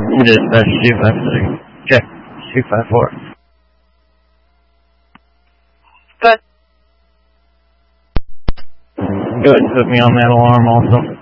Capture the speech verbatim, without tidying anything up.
Dispatch two five six. Check. two five four. But Go ahead and put me on that alarm also.